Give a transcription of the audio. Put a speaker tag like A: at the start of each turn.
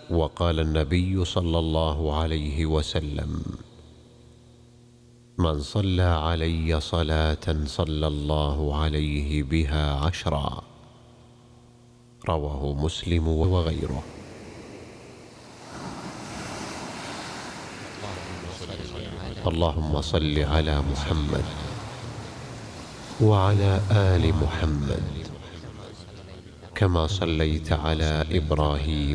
A: وقال النبي صلى الله عليه وسلم: من صلى علي صلاة صلى الله عليه بها 10. رواه مسلم وغيره. اللهم صل على محمد وعلى آل محمد كما صليت على إبراهيم